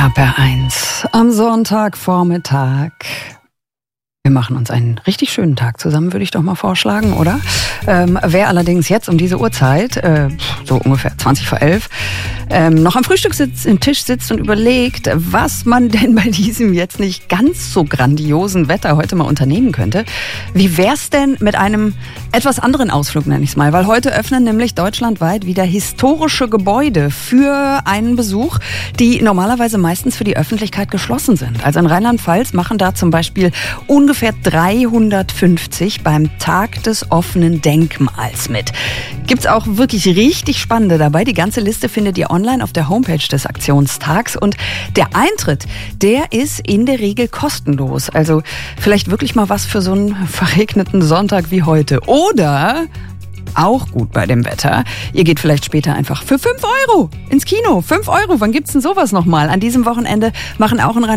RPR1 am Sonntagvormittag. Wir machen uns einen richtig schönen Tag zusammen, würde ich doch mal vorschlagen, oder? Wer allerdings jetzt um diese Uhrzeit, so ungefähr 20 vor 11, noch am Frühstückstisch sitzt und überlegt, was man denn bei diesem jetzt nicht ganz so grandiosen Wetter heute mal unternehmen könnte. Wie wär's denn mit einem etwas anderen Ausflug, nenne ich es mal? Weil heute öffnen nämlich deutschlandweit wieder historische Gebäude für einen Besuch, die normalerweise meistens für die Öffentlichkeit geschlossen sind. Also in Rheinland-Pfalz machen da zum Beispiel ungefähr 350 beim Tag des offenen Denkmals mit. Gibt's auch wirklich richtig spannende dabei. Die ganze Liste findet ihr online auf der Homepage des Aktionstags. Und der Eintritt, der ist in der Regel kostenlos. Also vielleicht wirklich mal was für so einen verregneten Sonntag wie heute. Oder auch gut bei dem Wetter. Ihr geht vielleicht später einfach für 5 € ins Kino. 5 €, wann gibt's denn sowas nochmal? An diesem Wochenende machen auch in